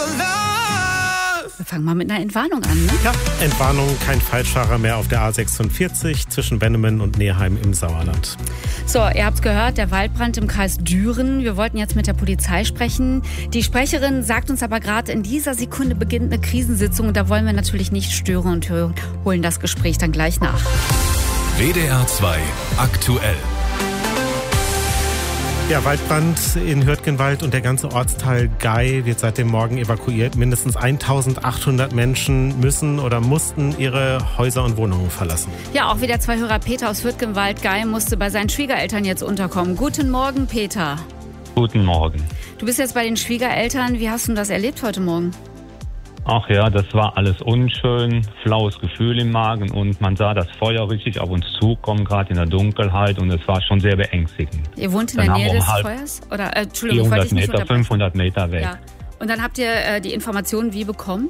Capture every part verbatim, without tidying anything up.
Wir fangen mal mit einer Entwarnung an, ne? Ja, Entwarnung, kein Falschfahrer mehr auf der A sechsundvierzig zwischen Wennemen und Neheim im Sauerland. So, ihr habt's gehört, der Waldbrand im Kreis Düren. Wir wollten jetzt mit der Polizei sprechen. Die Sprecherin sagt uns aber gerade, in dieser Sekunde beginnt eine Krisensitzung und da wollen wir natürlich nicht stören und holen das Gespräch dann gleich nach. W D R zwei aktuell. Ja, Waldbrand in Hürtgenwald und der ganze Ortsteil Gei wird seit dem Morgen evakuiert. Mindestens eintausendachthundert Menschen müssen oder mussten ihre Häuser und Wohnungen verlassen. Ja, auch wieder zwei Hörer. Peter aus Hürtgenwald. Gei musste bei seinen Schwiegereltern jetzt unterkommen. Guten Morgen, Peter. Guten Morgen. Du bist jetzt bei den Schwiegereltern. Wie hast du das erlebt heute Morgen? Ach ja, das war alles unschön, flaues Gefühl im Magen und man sah das Feuer richtig auf uns zukommen, gerade in der Dunkelheit, und es war schon sehr beängstigend. Ihr wohnt in der Dann Nähe haben wir des um halb Feuers? Oder, äh, Entschuldigung, ich wollte dich nicht Meter, unterbrechen. fünfhundert Meter weg. Ja. Und dann habt ihr äh, die Informationen wie bekommen?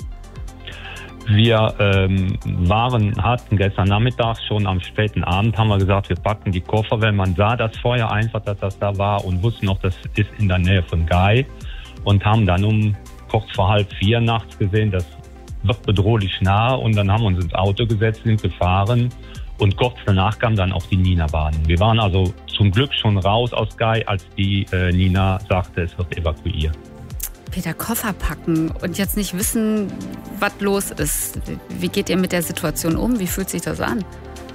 Wir ähm, waren, hatten gestern Nachmittag schon am späten Abend, haben wir gesagt, wir packen die Koffer, weil man sah das Feuer einfach, dass das da war, und wussten noch, das ist in der Nähe von Gei, und haben dann um kurz vor halb vier nachts gesehen, das wird bedrohlich nah, und dann haben wir uns ins Auto gesetzt, sind gefahren, und kurz danach kam dann auch die Nina-Bahn. Wir waren also zum Glück schon raus aus Gei, als die äh, Nina sagte, es wird evakuiert. Peter, Koffer packen und jetzt nicht wissen, was los ist. Wie geht ihr mit der Situation um? Wie fühlt sich das an?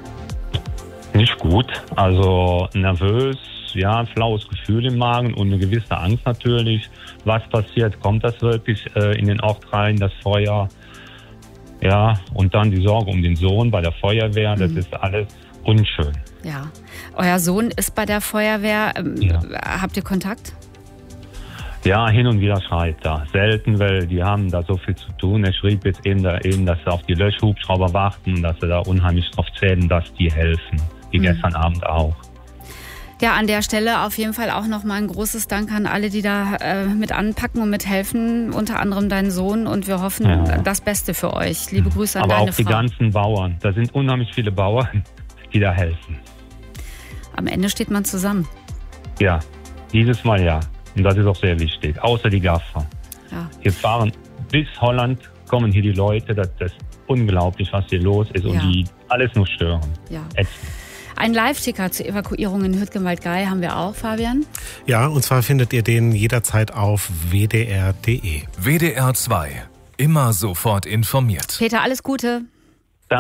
Nicht gut, also nervös, ja, ein flaues Gefühl im Magen und eine gewisse Angst natürlich. Was passiert? Kommt das wirklich äh, in den Ort rein, das Feuer? Ja, und dann die Sorge um den Sohn bei der Feuerwehr, das mhm. ist alles unschön. Ja, euer Sohn ist bei der Feuerwehr. Ähm, ja. Habt ihr Kontakt? Ja, hin und wieder schreit er. Selten, weil die haben da so viel zu tun. Er schrieb jetzt eben, da eben, dass sie auf die Löschhubschrauber warten und dass sie da unheimlich drauf zählen, dass die helfen. Wie mhm. gestern Abend auch. Ja, an der Stelle auf jeden Fall auch nochmal ein großes Dank an alle, die da äh, mit anpacken und mithelfen, unter anderem deinen Sohn, und wir hoffen ja. das Beste für euch. Liebe Grüße an Aber deine auch die Frau. ganzen Bauern. Da sind unheimlich viele Bauern, die da helfen. Am Ende steht man zusammen. Ja, dieses Mal ja. Und das ist auch sehr wichtig. Außer die Gaffer. Ja. Wir fahren bis Holland, kommen hier die Leute. Das, das ist unglaublich, was hier los ist. Und ja. die alles nur stören. Ja. Ätzend. Ein Live-Ticker zur Evakuierung in Hürtgenwald-Gei haben wir auch, Fabian. Ja, und zwar findet ihr den jederzeit auf w d r punkt d e. W D R zwei. Immer sofort informiert. Peter, alles Gute.